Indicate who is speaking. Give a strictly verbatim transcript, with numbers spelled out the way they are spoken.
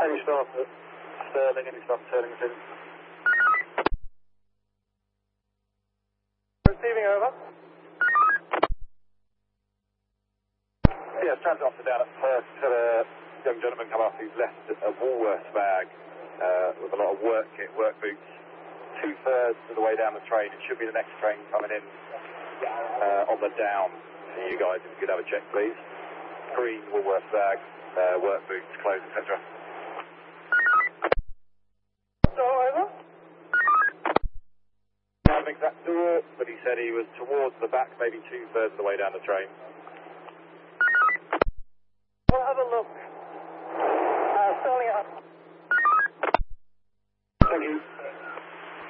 Speaker 1: Any staff at Stirling, any staff at Turlington? Receiving over. Yeah, transit officer down at first. Had a young gentleman come up who's left a Woolworths bag uh, with a lot of work kit, work boots, two thirds of the way down the train. It should be the next train coming in uh, on the down for you guys. If you could have a check, please. Green Woolworths bag, uh, work boots, clothes, et cetera. Over. Not an exact door, but he said he was towards the back, maybe two thirds of the way down the train. We'll have a look. Uh, Stirling up.